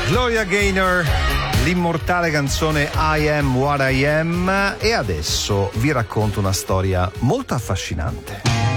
Gloria Gaynor, l'immortale canzone I Am What I Am, e adesso vi racconto una storia molto affascinante.